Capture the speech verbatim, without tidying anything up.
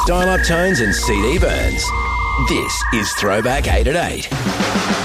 dial-up tones and C D burns. This is Throwback eight at eight.